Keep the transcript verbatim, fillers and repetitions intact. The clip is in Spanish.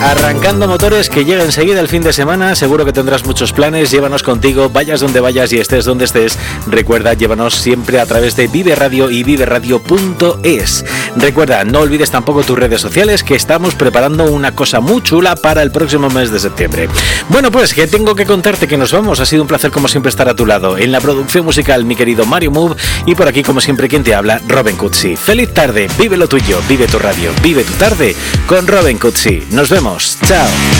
Arrancando motores, que llega enseguida el fin de semana. Seguro que tendrás muchos planes. Llévanos contigo, vayas donde vayas y estés donde estés. Recuerda, llévanos siempre a través de Vive Radio y vive radio punto es. Recuerda, no olvides tampoco tus redes sociales, que estamos preparando una cosa muy chula para el próximo mes de septiembre. Bueno, pues que tengo que contarte que nos vamos. Ha sido un placer como siempre estar a tu lado. En la producción musical, mi querido Mario Move, y por aquí como siempre quien te habla, Robin Cutsi. Feliz tarde, vive lo tuyo, vive tu radio, vive tu tarde con Robin Cutsi. Nos vemos. Chao.